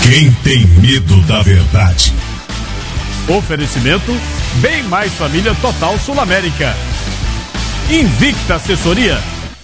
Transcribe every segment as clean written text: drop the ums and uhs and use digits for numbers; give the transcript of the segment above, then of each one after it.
Quem tem medo da verdade? Oferecimento Bem Mais Família Total Sul América. Invicta Assessoria.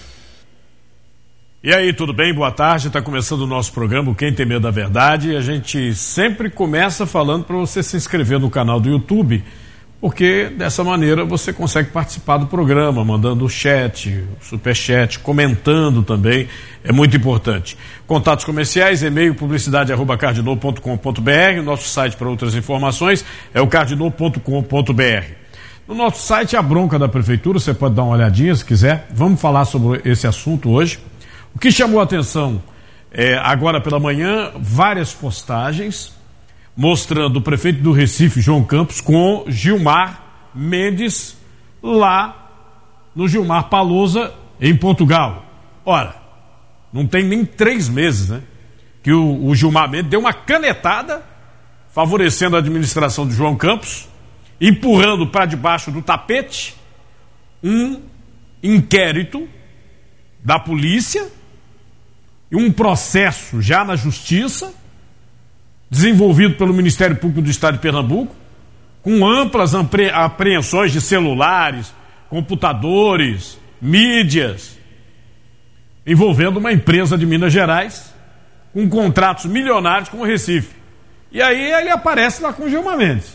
E aí, tudo bem? Boa tarde. Está começando o nosso programa Quem Tem Medo da Verdade. A gente sempre começa falando para você se inscrever no canal do YouTube, porque dessa maneira você consegue participar do programa, mandando o chat, o superchat, comentando também, é muito importante. Contatos comerciais, e-mail publicidade@cardinal.com.br, nosso site para outras informações é o cardinal.com.br. No nosso site, a bronca da prefeitura, você pode dar uma olhadinha se quiser. Vamos falar sobre esse assunto hoje. O que chamou a atenção agora pela manhã, várias postagens mostrando o prefeito do Recife, João Campos, com Gilmar Mendes lá no Gilmar Palousa, em Portugal. Ora, não tem nem 3 meses, né, que o Gilmar Mendes deu uma canetada favorecendo a administração de João Campos, empurrando para debaixo do tapete um inquérito da polícia e um processo já na justiça, desenvolvido pelo Ministério Público do Estado de Pernambuco, com amplas apreensões de celulares, computadores, mídias, envolvendo uma empresa de Minas Gerais, com contratos milionários com o Recife. E aí ele aparece lá com o Gilmar Mendes.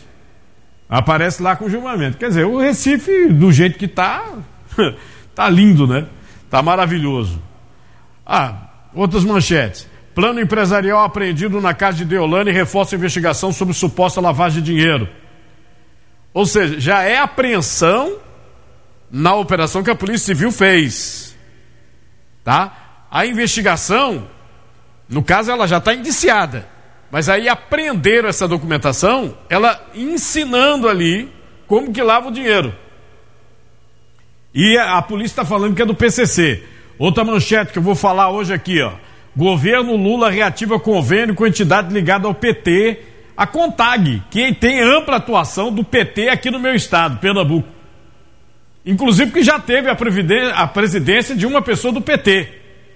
Quer dizer, o Recife, do jeito que tá lindo, né? Tá maravilhoso. Outras manchetes. Plano empresarial apreendido na casa de Deolane reforça a investigação sobre suposta lavagem de dinheiro. Ou seja, já é apreensão na operação que a Polícia Civil fez. Tá? A investigação, no caso, ela já está indiciada. Mas aí apreenderam essa documentação, ela ensinando ali como que lava o dinheiro. E a polícia está falando que é do PCC. Outra manchete que eu vou falar hoje aqui, ó. Governo Lula reativa convênio com entidade ligada ao PT, a CONTAG, que tem ampla atuação do PT aqui no meu estado, Pernambuco. Inclusive que já teve a presidência de uma pessoa do PT.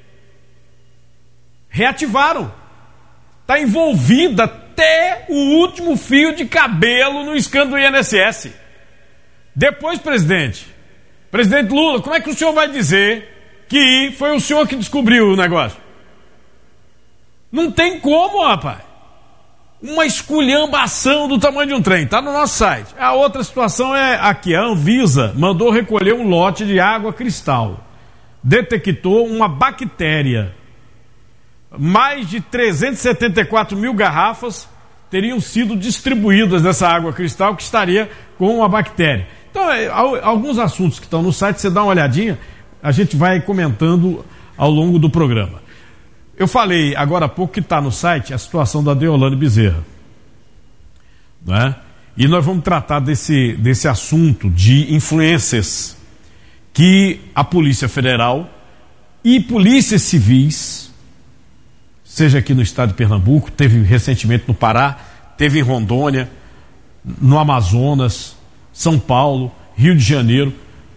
Reativaram. Está envolvida até o último fio de cabelo no escândalo do INSS. Depois, presidente Lula, como é que o senhor vai dizer que foi o senhor que descobriu o negócio? Não tem como, rapaz. Uma esculhambação do tamanho de um trem. Está no nosso site. A outra situação é aqui. A Anvisa mandou recolher um lote de água cristal. Detectou uma bactéria. Mais de 374 mil garrafas teriam sido distribuídas dessa água cristal que estaria com uma bactéria. Então, alguns assuntos que estão no site, você dá uma olhadinha, a gente vai comentando ao longo do programa. Eu falei agora há pouco que está no site a situação da Deolane Bezerra, né? E nós vamos tratar desse assunto de influências que a Polícia Federal e polícias civis, seja aqui no estado de Pernambuco, teve recentemente no Pará, teve em Rondônia, no Amazonas, São Paulo, Rio de Janeiro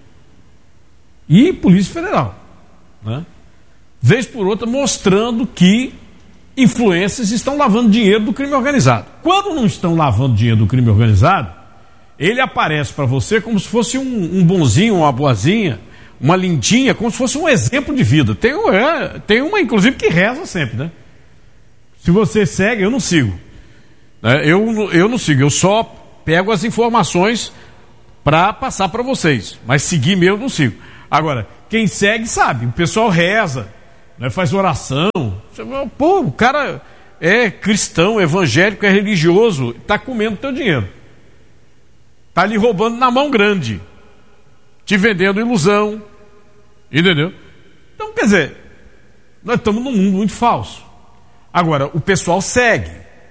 e Polícia Federal, né? Vez por outra, mostrando que influências estão lavando dinheiro do crime organizado. Quando não estão lavando dinheiro do crime organizado, ele aparece para você como se fosse um bonzinho, uma boazinha, uma lindinha, como se fosse um exemplo de vida. Tem uma, inclusive, que reza sempre, né? Se você segue, eu não sigo. Eu não sigo, eu só pego as informações para passar para vocês. Mas seguir mesmo, eu não sigo. Agora, quem segue sabe, o pessoal reza, né, faz oração. Pô, o cara é cristão, evangélico, é religioso, está comendo teu dinheiro. Está lhe roubando na mão grande, te vendendo ilusão, entendeu? Então, quer dizer, nós estamos num mundo muito falso. Agora, o pessoal segue,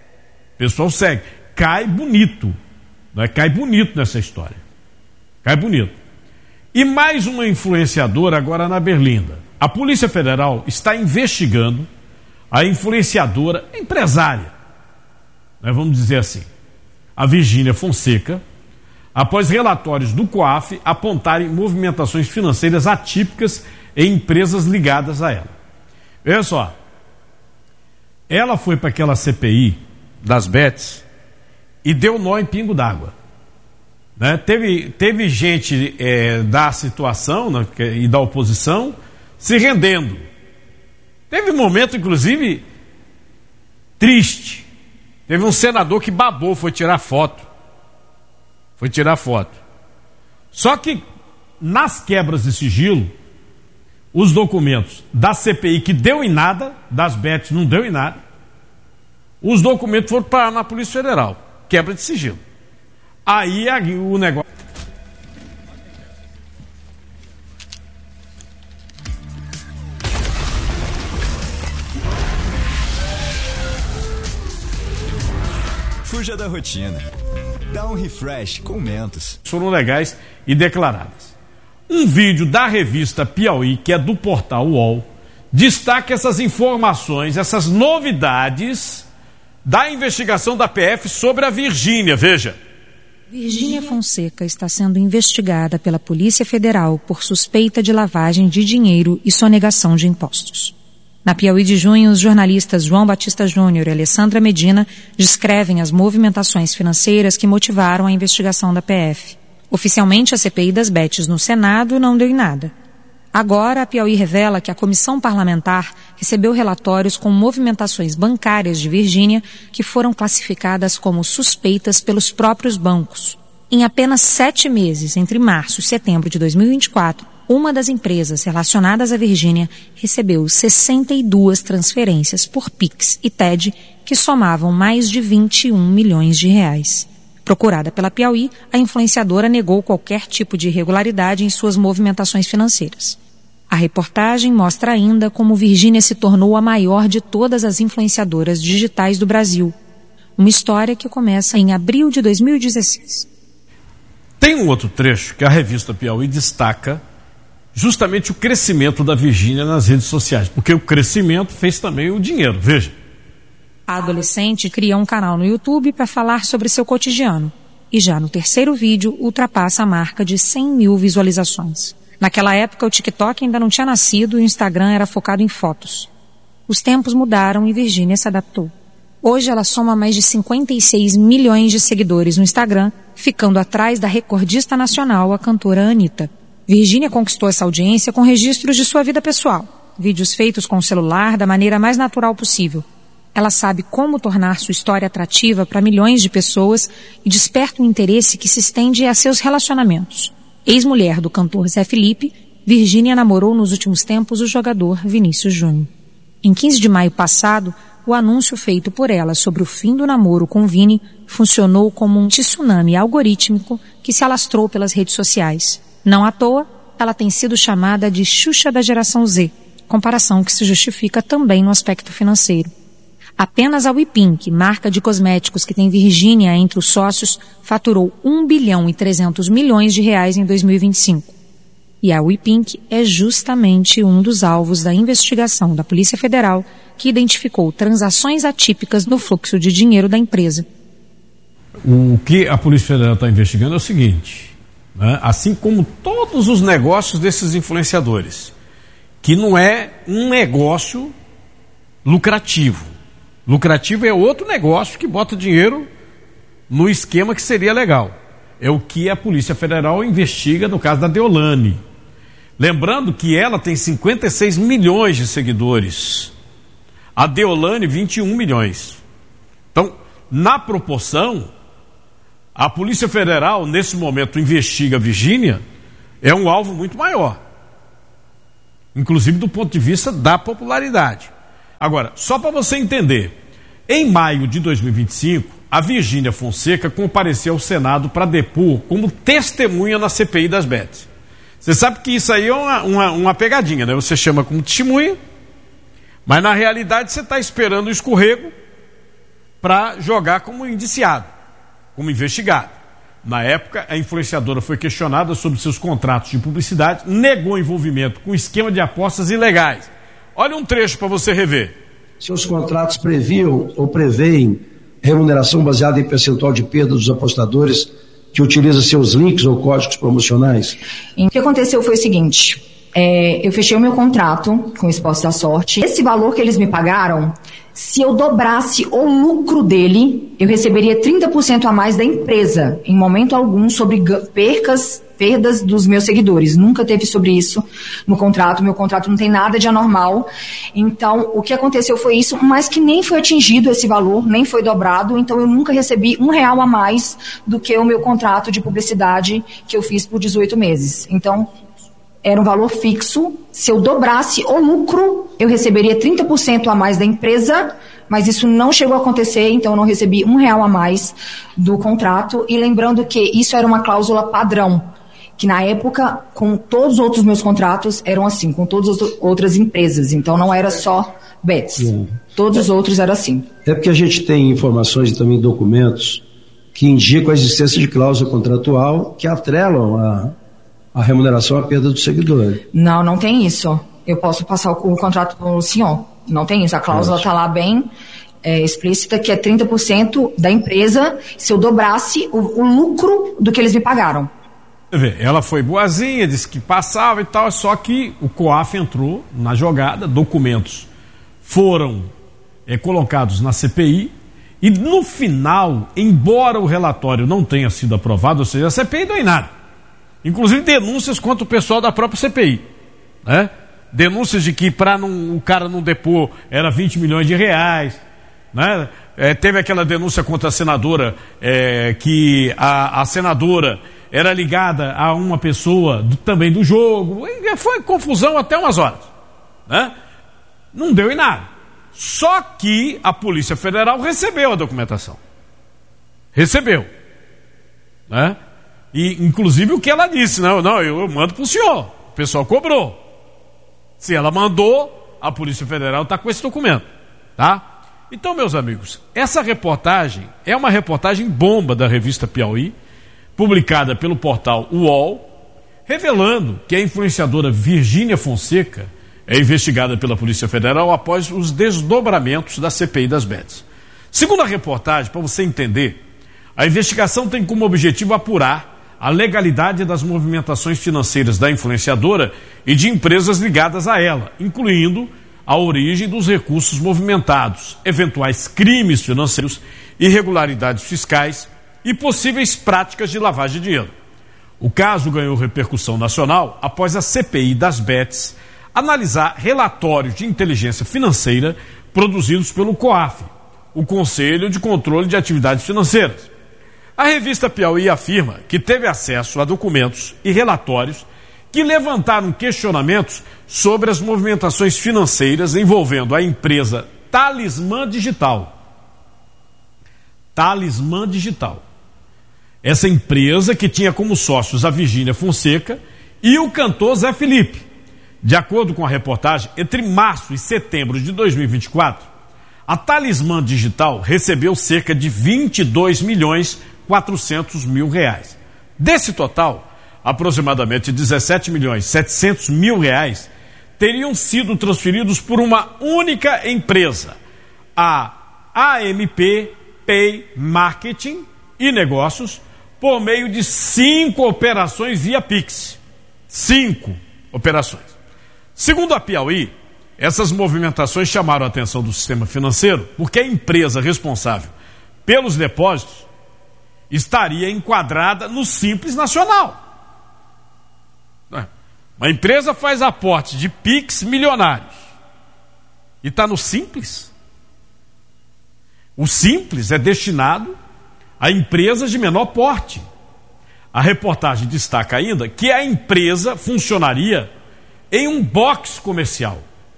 cai bonito, né? Cai bonito nessa história, cai bonito. E mais uma influenciadora agora na Berlinda. A Polícia Federal está investigando a influenciadora empresária, né, vamos dizer assim, a Virgínia Fonseca, após relatórios do COAF apontarem movimentações financeiras atípicas em empresas ligadas a ela. Veja só, ela foi para aquela CPI das bets e deu nó em pingo d'água. Né? Teve gente da situação, né, e da oposição se rendendo. Teve um momento, inclusive, triste. Teve um senador que babou, foi tirar foto. Só que, nas quebras de sigilo, os documentos da CPI, que deu em nada, das bets não deu em nada, os documentos foram parar na Polícia Federal. Quebra de sigilo. Aí o negócio... Fuja da rotina. Dá um refresh com Mentos. Foram legais e declaradas. Um vídeo da revista Piauí, que é do portal UOL, destaca essas informações, essas novidades da investigação da PF sobre a Virgínia. Veja. Virgínia Fonseca está sendo investigada pela Polícia Federal por suspeita de lavagem de dinheiro e sonegação de impostos. Na Piauí de junho, os jornalistas João Batista Júnior e Alessandra Medina descrevem as movimentações financeiras que motivaram a investigação da PF. Oficialmente, a CPI das bets no Senado não deu em nada. Agora, a Piauí revela que a comissão parlamentar recebeu relatórios com movimentações bancárias de Virgínia que foram classificadas como suspeitas pelos próprios bancos. Em apenas 7 meses, entre março e setembro de 2024, uma das empresas relacionadas a Virgínia recebeu 62 transferências por Pix e TED que somavam mais de 21 milhões de reais. Procurada pela Piauí, a influenciadora negou qualquer tipo de irregularidade em suas movimentações financeiras. A reportagem mostra ainda como Virgínia se tornou a maior de todas as influenciadoras digitais do Brasil. Uma história que começa em abril de 2016. Tem um outro trecho que a revista Piauí destaca justamente o crescimento da Virgínia nas redes sociais, porque o crescimento fez também o dinheiro. Veja. A adolescente cria um canal no YouTube para falar sobre seu cotidiano. E já no terceiro vídeo, ultrapassa a marca de 100 mil visualizações. Naquela época, o TikTok ainda não tinha nascido e o Instagram era focado em fotos. Os tempos mudaram e Virgínia se adaptou. Hoje ela soma mais de 56 milhões de seguidores no Instagram, ficando atrás da recordista nacional, a cantora Anitta. Virgínia conquistou essa audiência com registros de sua vida pessoal, vídeos feitos com o celular da maneira mais natural possível. Ela sabe como tornar sua história atrativa para milhões de pessoas e desperta um interesse que se estende a seus relacionamentos. Ex-mulher do cantor Zé Felipe, Virgínia namorou nos últimos tempos o jogador Vinícius Júnior. Em 15 de maio passado, o anúncio feito por ela sobre o fim do namoro com Vini funcionou como um tsunami algorítmico que se alastrou pelas redes sociais. Não à toa, ela tem sido chamada de Xuxa da geração Z, comparação que se justifica também no aspecto financeiro. Apenas a WePink, marca de cosméticos que tem Virgínia entre os sócios, faturou 1 bilhão e 300 milhões de reais em 2025. E a WePink é justamente um dos alvos da investigação da Polícia Federal que identificou transações atípicas no fluxo de dinheiro da empresa. O que a Polícia Federal está investigando é o seguinte, né? Assim como todos os negócios desses influenciadores, que não é um negócio lucrativo. Lucrativo é outro negócio que bota dinheiro no esquema que seria legal. É o que a Polícia Federal investiga no caso da Deolane. Lembrando que ela tem 56 milhões de seguidores. A Deolane, 21 milhões. Então, na proporção, a Polícia Federal, nesse momento, investiga a Virgínia, é um alvo muito maior. Inclusive do ponto de vista da popularidade. Agora, só para você entender, em maio de 2025, a Virgínia Fonseca compareceu ao Senado para depor como testemunha na CPI das bets. Você sabe que isso aí é uma pegadinha, né? Você chama como testemunha, mas na realidade você está esperando o escorrego para jogar como indiciado, como investigado. Na época, a influenciadora foi questionada sobre seus contratos de publicidade, negou envolvimento com esquema de apostas ilegais. Olha um trecho para você rever. Seus contratos previam ou preveem remuneração baseada em percentual de perda dos apostadores que utilizam seus links ou códigos promocionais? O que aconteceu foi o seguinte, eu fechei o meu contrato com o Esporte da Sorte. Esse valor que eles me pagaram se eu dobrasse o lucro dele, eu receberia 30% a mais da empresa, em momento algum, sobre perdas dos meus seguidores. Nunca teve sobre isso no contrato, meu contrato não tem nada de anormal. Então, o que aconteceu foi isso, mas que nem foi atingido esse valor, nem foi dobrado, então eu nunca recebi R$1 a mais do que o meu contrato de publicidade que eu fiz por 18 meses. Então, era um valor fixo. Se eu dobrasse o lucro, eu receberia 30% a mais da empresa, mas isso não chegou a acontecer, então eu não recebi R$1 a mais do contrato. E lembrando que isso era uma cláusula padrão, que na época, com todos os outros meus contratos, eram assim, com todas as outras empresas. Então não era só Betts. Todos os outros eram assim. É porque a gente tem informações e também documentos que indicam a existência de cláusula contratual que atrelam a remuneração à perda do seguidor. Não tem isso. Eu posso passar o contrato para o senhor. Não tem isso. A cláusula está lá bem explícita, que é 30% da empresa se eu dobrasse o lucro do que eles me pagaram. Ela foi boazinha, disse que passava e tal, só que o COAF entrou na jogada, documentos foram colocados na CPI e no final, embora o relatório não tenha sido aprovado, ou seja, a CPI não é nada. Inclusive denúncias contra o pessoal da própria CPI, né? Denúncias de que para o cara não depor era 20 milhões de reais, né? Teve aquela denúncia contra a senadora, que a senadora era ligada a uma pessoa também do jogo, e foi confusão até umas horas, né? Não deu em nada. Só que a Polícia Federal recebeu a documentação. Recebeu, né? E, inclusive, o que ela disse, não, eu mando para o senhor, o pessoal cobrou. Se ela mandou, a Polícia Federal está com esse documento, tá? Então, meus amigos, essa reportagem é uma reportagem bomba da revista Piauí, publicada pelo portal UOL, revelando que a influenciadora Virgínia Fonseca é investigada pela Polícia Federal após os desdobramentos da CPI das Betts. Segundo a reportagem, para você entender, a investigação tem como objetivo apurar a legalidade das movimentações financeiras da influenciadora e de empresas ligadas a ela, incluindo a origem dos recursos movimentados, eventuais crimes financeiros, irregularidades fiscais e possíveis práticas de lavagem de dinheiro. O caso ganhou repercussão nacional após a CPI das Betts analisar relatórios de inteligência financeira produzidos pelo COAF, o Conselho de Controle de Atividades Financeiras. A revista Piauí afirma que teve acesso a documentos e relatórios que levantaram questionamentos sobre as movimentações financeiras envolvendo a empresa Talismã Digital. Talismã Digital. Essa empresa que tinha como sócios a Virgínia Fonseca e o cantor Zé Felipe. De acordo com a reportagem, entre março e setembro de 2024, a Talismã Digital recebeu cerca de 22.400.000 reais. Desse total, aproximadamente 17.700.000 reais teriam sido transferidos por uma única empresa, a AMP Pay Marketing e Negócios, por meio de 5 operações via Pix. 5 operações. Segundo a Piauí, essas movimentações chamaram a atenção do sistema financeiro porque a empresa responsável pelos depósitos estaria enquadrada no Simples Nacional. Uma empresa faz aporte de Pix milionários e está no Simples. O Simples é destinado a empresas de menor porte. A reportagem destaca ainda que a empresa funcionaria em um box comercial.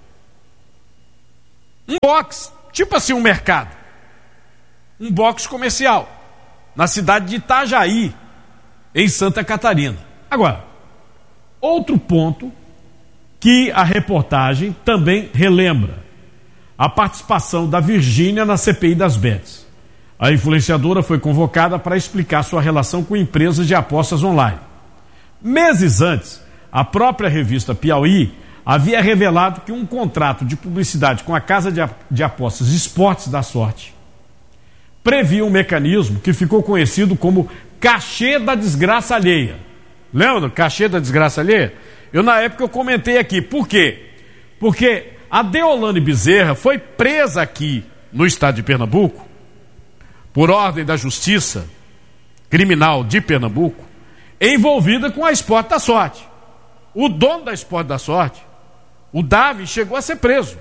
Um box, tipo assim um mercado. Um box comercial, na cidade de Itajaí, em Santa Catarina. Agora, outro ponto que a reportagem também relembra: a participação da Virgínia na CPI das Betts. A influenciadora foi convocada para explicar sua relação com empresas de apostas online. Meses antes, a própria revista Piauí havia revelado que um contrato de publicidade com a casa de apostas Esportes da Sorte previa um mecanismo que ficou conhecido como cachê da desgraça alheia. Lembra do cachê da desgraça alheia? Na época eu comentei aqui. Por quê? Porque a Deolane Bezerra foi presa aqui no estado de Pernambuco, por ordem da Justiça Criminal de Pernambuco, envolvida com a Esporte da Sorte. O dono da Esporte da Sorte, o Davi, chegou a ser preso.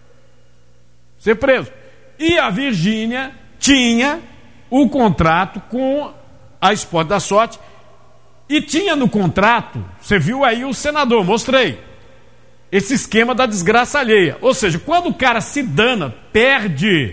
E a Virgínia tinha o contrato com a Esporte da Sorte, e tinha no contrato, você viu aí o senador, mostrei, esse esquema da desgraça alheia. Ou seja, quando o cara se dana, perde,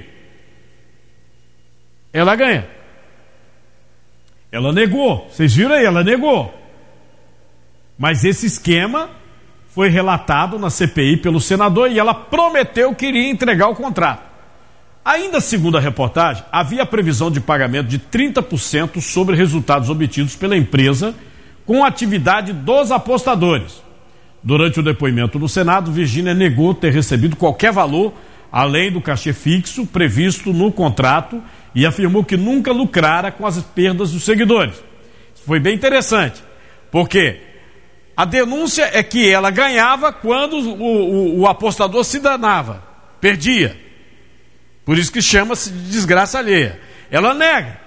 ela ganha. Ela negou, vocês viram aí, ela negou. Mas esse esquema foi relatado na CPI pelo senador e ela prometeu que iria entregar o contrato. Ainda segundo a reportagem, havia previsão de pagamento de 30% sobre resultados obtidos pela empresa com a atividade dos apostadores. Durante o depoimento no Senado, Virgínia negou ter recebido qualquer valor além do cachê fixo previsto no contrato e afirmou que nunca lucrara com as perdas dos seguidores. Isso foi bem interessante, porque a denúncia é que ela ganhava quando o apostador se danava, perdia. Por isso que chama-se de desgraça alheia. Ela nega.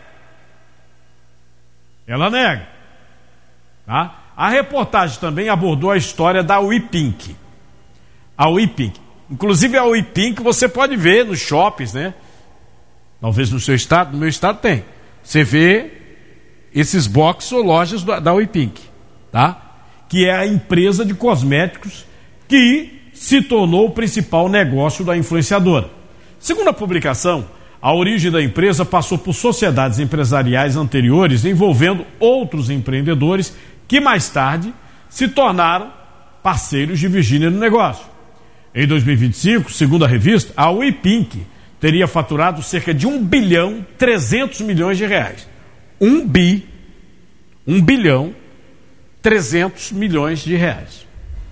Tá? A reportagem também abordou a história da WePink. A WePink. Inclusive a WePink você pode ver nos shoppings, né? Talvez no seu estado, no meu estado tem. Você vê esses boxes ou lojas da WePink, tá? Que é a empresa de cosméticos que se tornou o principal negócio da influenciadora. Segundo a publicação, a origem da empresa passou por sociedades empresariais anteriores envolvendo outros empreendedores que mais tarde se tornaram parceiros de Virgínia no negócio. Em 2025, segundo a revista, a WePink teria faturado cerca de 1 bilhão 300 milhões de reais. 1 bilhão 300 milhões de reais.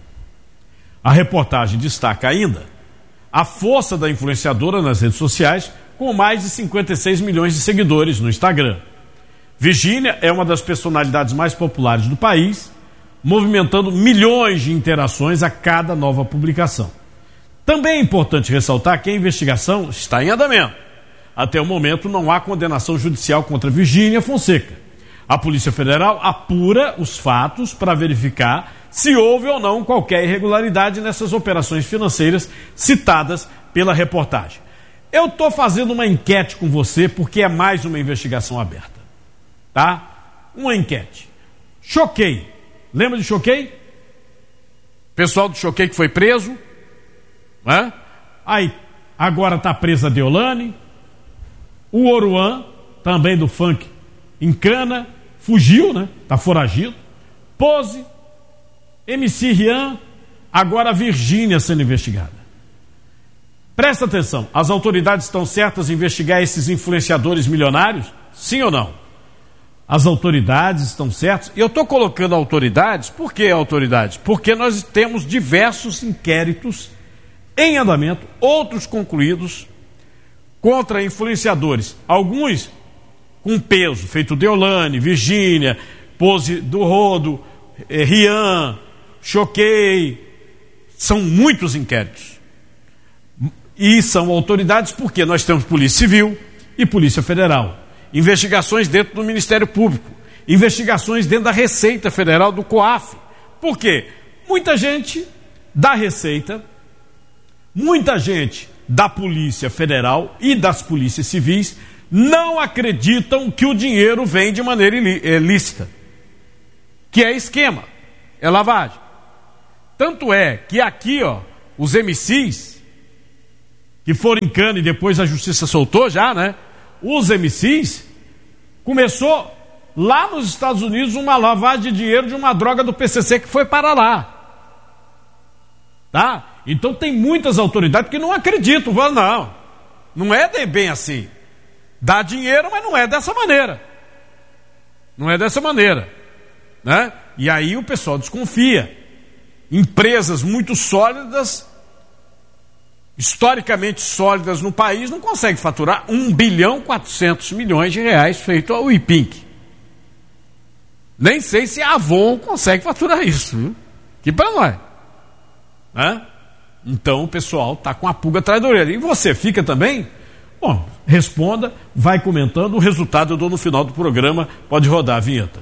A reportagem destaca ainda a força da influenciadora nas redes sociais, com mais de 56 milhões de seguidores no Instagram. Virgínia é uma das personalidades mais populares do país, movimentando milhões de interações a cada nova publicação. Também é importante ressaltar que a investigação está em andamento. Até o momento não há condenação judicial contra Virgínia Fonseca. A Polícia Federal apura os fatos para verificar se houve ou não qualquer irregularidade nessas operações financeiras citadas pela reportagem. Eu estou fazendo uma enquete com você porque é mais uma investigação aberta. Tá? Uma enquete. Choquei. Lembra de Choquei? Pessoal do Choquei que foi preso. Né? Aí, agora está presa a Deolane. O Oruan, também do funk em cana, fugiu, né? Está foragido. Pose, MC Rian, agora a Virgínia sendo investigada. Presta atenção, as autoridades estão certas em investigar esses influenciadores milionários? Sim ou não? As autoridades estão certas. Eu estou colocando autoridades, por que autoridades? Porque nós temos diversos inquéritos em andamento, outros concluídos, contra influenciadores. Alguns com peso, feito Deolane, Virgínia, Pose do Rodo, Rian, Choquei. São muitos inquéritos. E são autoridades porque nós temos Polícia Civil e Polícia Federal. Investigações dentro do Ministério Público. Investigações dentro da Receita Federal, do COAF. Por quê? Muita gente da Receita, muita gente da Polícia Federal e das polícias civis não acreditam que o dinheiro vem de maneira ilícita. Que é esquema, é lavagem. Tanto é que aqui, ó, os MCs que foram em cana e depois a justiça soltou já, né? Os MCs, começou lá nos Estados Unidos uma lavagem de dinheiro de uma droga do PCC que foi para lá. Tá? Então tem muitas autoridades que não acreditam, falam, não é bem assim. Dá dinheiro, mas não é dessa maneira. Não é dessa maneira. Né? E aí o pessoal desconfia. Empresas muito sólidas, historicamente sólidas no país, não conseguem faturar 1 bilhão 400 milhões de reais feito ao WePink. Nem sei se a Avon consegue faturar isso, viu? Que para nós. Né? Então o pessoal está com a pulga atrás da orelha. E você fica também? Bom, responda, vai comentando. O resultado eu dou no final do programa. Pode rodar a vinheta.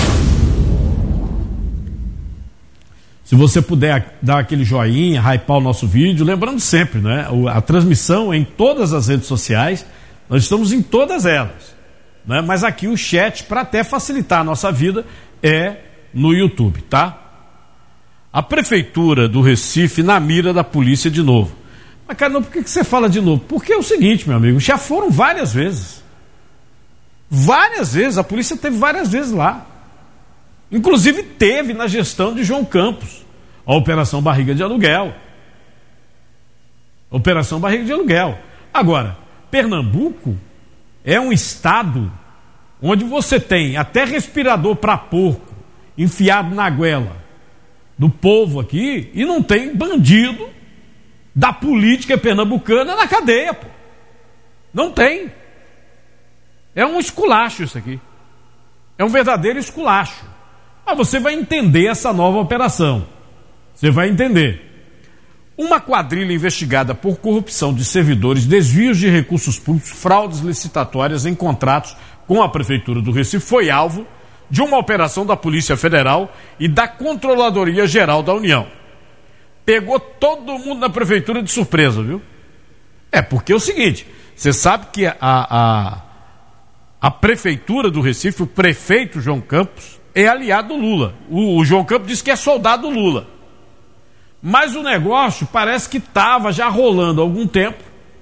Se você puder dar aquele joinha, hypar o nosso vídeo, lembrando sempre, né? A transmissão em todas as redes sociais, nós estamos em todas elas, né? Mas aqui o chat, para até facilitar a nossa vida, é no YouTube, tá? A Prefeitura do Recife na mira da polícia de novo. Mas, cara, não, por que você fala de novo? Porque é o seguinte, meu amigo, já foram várias vezes. Várias vezes, a polícia teve várias vezes lá. Inclusive teve na gestão de João Campos, a Operação Barriga de Aluguel. Operação Barriga de Aluguel. Agora, Pernambuco é um estado onde você tem até respirador para porco enfiado na goela do povo aqui e não tem bandido da política pernambucana na cadeia, pô. Não tem. É um esculacho isso aqui. É um verdadeiro esculacho. Mas você vai entender essa nova operação. Você vai entender. Uma quadrilha investigada por corrupção de servidores, desvios de recursos públicos, fraudes licitatórias em contratos com a Prefeitura do Recife foi alvo de uma operação da Polícia Federal e da Controladoria Geral da União. Pegou todo mundo na Prefeitura de surpresa, viu? Porque é o seguinte, você sabe que a Prefeitura do Recife, o prefeito João Campos, é aliado do Lula. O João Campos disse que é soldado do Lula. Mas o negócio parece que estava já rolando há algum tempo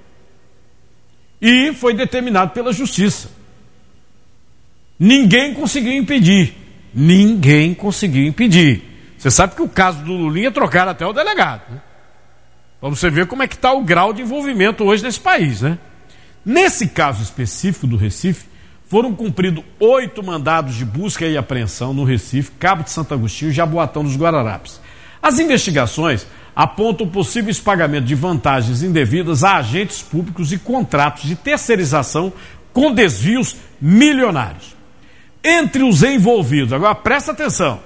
e foi determinado pela Justiça. Ninguém conseguiu impedir. Ninguém conseguiu impedir. Você sabe que o caso do Lulinha trocaram até o delegado, né? Para você ver como é que está o grau de envolvimento hoje nesse país, né? Nesse caso específico do Recife, foram cumpridos 8 mandados de busca e apreensão no Recife, Cabo de Santo Agostinho e Jaboatão dos Guararapes. As investigações apontam possíveis pagamentos de vantagens indevidas a agentes públicos e contratos de terceirização com desvios milionários. Entre os envolvidos, agora presta atenção,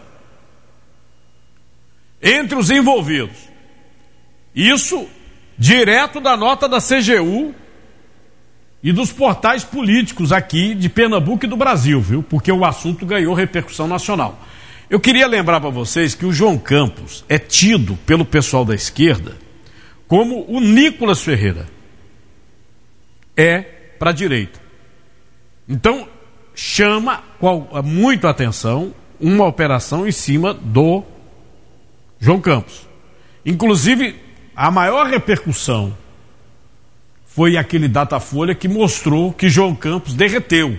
entre os envolvidos, isso direto da nota da CGU e dos portais políticos aqui de Pernambuco e do Brasil, viu? Porque o assunto ganhou repercussão nacional. Eu queria lembrar para vocês que o João Campos é tido pelo pessoal da esquerda como o Nicolas Ferreira é para a direita. Então, chama muito a atenção uma operação em cima do João Campos. Inclusive, a maior repercussão foi aquele Datafolha que mostrou que João Campos derreteu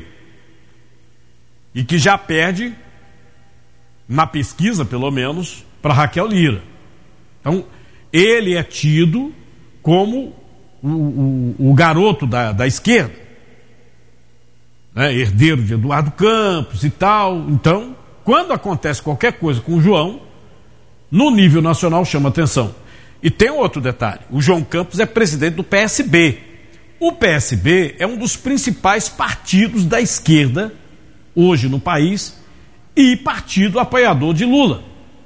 e que já perde, na pesquisa pelo menos, para Raquel Lira. Então, ele é tido como o garoto da esquerda, né? Herdeiro de Eduardo Campos e tal. Então, quando acontece qualquer coisa com o João, no nível nacional chama atenção. E tem outro detalhe, o João Campos é presidente do PSB. O PSB é um dos principais partidos da esquerda hoje no país e partido apoiador de Lula.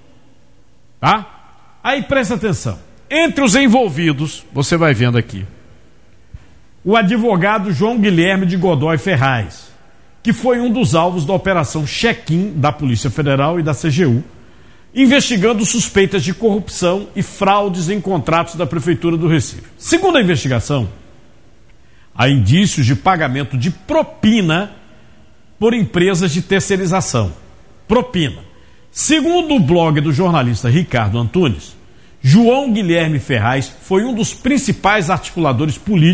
Tá? Aí presta atenção. Entre os envolvidos, você vai vendo aqui, o advogado João Guilherme de Godoy Ferraz, que foi um dos alvos da Operação Check-in da Polícia Federal e da CGU, investigando suspeitas de corrupção e fraudes em contratos da Prefeitura do Recife. Segundo a investigação, há indícios de pagamento de propina por empresas de terceirização. Propina. Segundo o blog do jornalista Ricardo Antunes, João Guilherme Ferraz foi um dos principais articuladores políticos